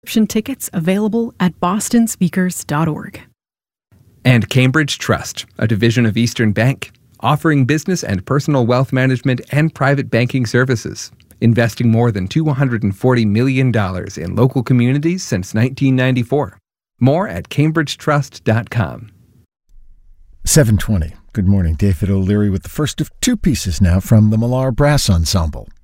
reception tickets available at bostonspeakers.org. And Cambridge Trust, a division of Eastern Bank, offering business and personal wealth management and private banking services, investing more than $240 million in local communities since 1994. More at cambridgetrust.com. 7:20. Good morning. David O'Leary with the first of two pieces now from the Millar Brass Ensemble.